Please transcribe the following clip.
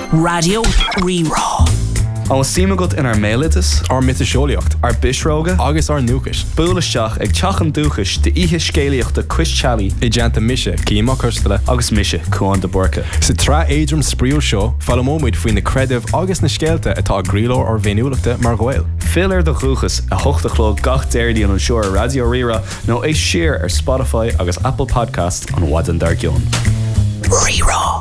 Radio Rerá. An síime go in ar mélitas, ar mitaseolaíocht, ar bisróga, agus ar núchas. búlaisteach ag teachan dúchas de ihe scéalaíochta Chris-Chalí I deanta mise, címa costala. agus mise chuan de borca. Sa tra éidrim spríúil seo, fallamóid faoin na credibh agus na scéalta atá gríló ar bhéniúlachta mar ghail. Filar de chuchas a hochtachló gach déirdí an seoir Radio Rira nó é siar ar Spotify agus Apple Podcast an Wadan Dargion. Rerá.